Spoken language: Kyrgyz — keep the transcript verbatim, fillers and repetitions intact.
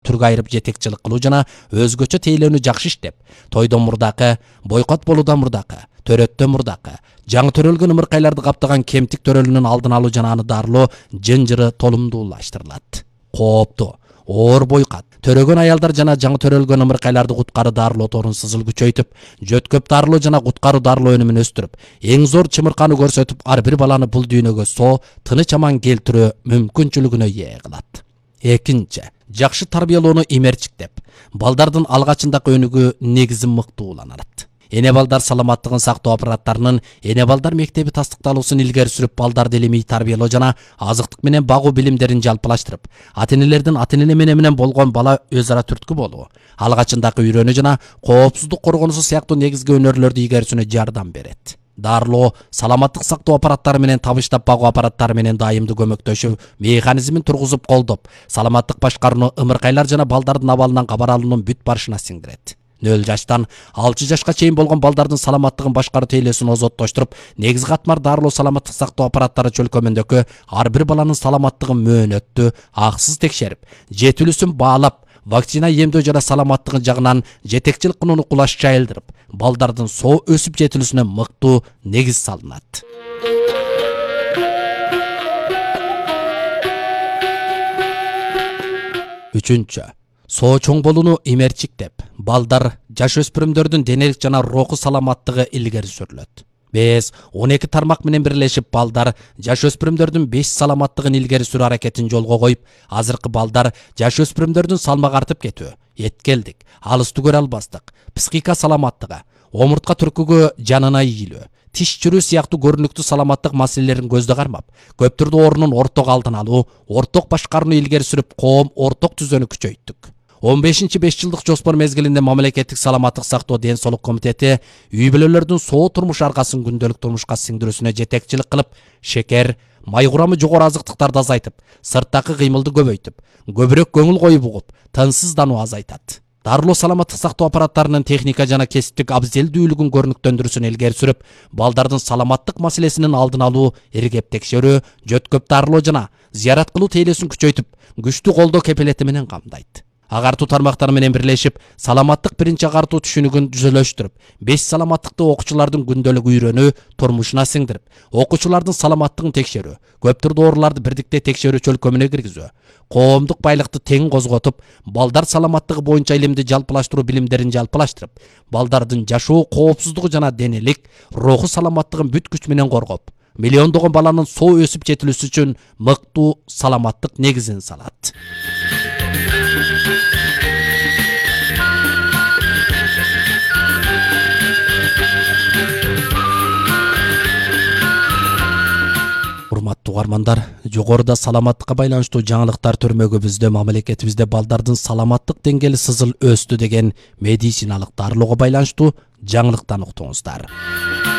түргө айырып жетекчилик кылуу жана өзгөчө тейлөөнү жакшы иштеп, тойдон мурдакы, бойкот болуудан мурдакы, төрөттөн мурдакы, жаңы төрөлгөн ымыркайларды каптаган кемтик төрөлүүнүн алдын алуу жана аны дарылоо жынжыры толумдуулаштырылат. Кооптуу, оор бойкот, төрөгөн аялдар жана жаңы төрөлгөн ымыркайларды куткаруу дарылоо торун сызыл күчөйтүп, жөткөп дарылоо жана куткаруу дарылоо өнүмүн өстүрүп, эң зор чымырканы көрсөтүп, ар бир баланы бул дүйнөгө соо, тыныч аман келтирүү мүмкүнчүлүгүнө ээ кылат. Экинчи, жакшы тарбиялоону имерчиктеп, балдардын алгачындагы өнүгүү негизи мыктууланат. Эне балдар саламаттыгын сактоо аппараттарынын эне балдар мектеби тастыкталуусун илгери сүрүп, балдарды илимий тарбиялоо жана азыктык менен багуу билимдерин жалпылаштырып, ата-энелердин ата-эне менен болгон бала өз ара түрткү болуу, алгачындагы үйрөнүү жана коопсуздук коргонусу сыяктуу негизги өнөрлөрдү ийгерүүсүнө жардам берет. Дарылоо, саламаттык сактоо аппараттары менен табыштап багуу аппараттары менен дайымдуу көмөктөшүү механизмин тургузуп колдоп, саламаттык башкарууну ымыркайлар жана балдардын абалынан кабар алуунун бүт барышына сиңдирет. нөл жаштан алты жашка чейин болгон балдардын саламаттыгын башкаруу тейлөөсүн озоттоштуруп, негизги катмар дарылоо саламаттык сактоо аппараттары чөлкөмүндөгү ар бир баланын саламаттыгын мөөнөттүү, аксыз текшерип, жетилүүсүн баалап, вакцина эмдөө жана саламаттыгы жагынан жетекчилик кылууну кулаш жайылдырып, балдардын соо өсүп жетилүүсүнө мыктуу негиз салынат. Үчүнчү, соо чоң болууну имерчиктеп, балдар, жаш өспүрүмдөрдүн денелик жана руху саламаттыгы илгери сүрүлөт. беш он эки тармак менен бирлешип, балдар, жаш өспүрүмдөрдүн беш саламаттыгын илгери сүрүү аракетин жолго коюп, азыркы балдар, жаш өспүрүмдөрдүн салмагы артып кетүү, эткелдик, алысты көрө албастык, психика саламаттыгы, омуртка түркүгө жанына ийилүү, тиш чүрүү сыяктуу көрүнүктүү саламаттык маселелерин көздө кармап, көп түрдүү оорунун орток алдын алуу, орток башкарууну илгери сүрүп, коом орток түзөнү күчөйттүк. он бешинчи беш жылдык жоспор мезгилинде мамлекеттик саламаттык сактоо ден соолук комитети үй бүлөлөрдүн соо турмуш аргасын күндөлүк турмушка сиңдирүүсүнө жетекчилик кылып, шекер, май курамы жогору азыктыктарды азайтып, сырттагы кыймылды көбөйтүп, көбүрөөк көңүл коюп угуп, тынчсыздануу азайтат. Дарылоо саламаттык сактоо аппараттарынын техника жана кесиптик абзелдүүлүгүн көрүнүктөндүрүүсүн илгери сүрүп, балдардын саламаттык маселесинин алдын алуу, иргеп текшерүү, жөткөп дарылоо жана зыярат кылуу тейлөөсүн күчөйтүп, күчтүү колдоо кепилети менен камдайт. Агартуу тармактары менен бирлешип, саламаттык биринчи агартуу түшүнүгүн түзөлөштүрүп, беш саламаттыкты окуучулардын күндөлүк үйрөнүү, турмушуна сиңдирип, окуучулардын саламаттыгын текшерүү, көп түрдүү ооруларды бирдикте текшерүү чөлкөмүнө киргизүү, коомдук байлыкты тең козготуп, балдар саламаттыгы боюнча илимди жалпылаштыруу билимдерин жалпылаштырып, балдардын жашоо коопсуздугу жана денелик, руху саламаттыгын бүт күч менен коргоп, миллиондогон баланын соо өсүп жетилүүсү үчүн мыктуу саламаттык негизин салат. Урматтуу угармандар, жогоруда саламаттыкка байланыштуу жаңылыктар төрмөгүбүздө мамлекетибизде балдардын саламаттык деңгээли сызыл өстү деген медициналык дарылоого байланыштуу жаңылыктан уктуңуздар.